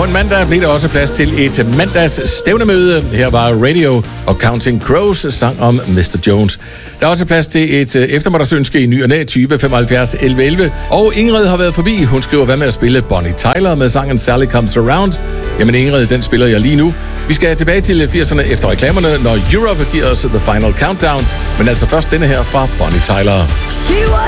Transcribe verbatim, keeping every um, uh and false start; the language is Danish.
en mandag blev der også plads til et mandags stævnemøde. Her var Radio og Counting Crows sang om mister Jones. Der er også plads til et eftermiddagsønske i ny og næ tyve femoghalvfjerds elleve elleve. Og Ingrid har været forbi. Hun skriver, hvad med at spille Bonnie Tyler med sangen Sally Comes Around. Jamen Ingrid, den spiller jeg lige nu. Vi skal tilbage til firserne efter reklamerne, når Europe giver os The Final Countdown. Men altså først denne her fra Bonnie Tyler.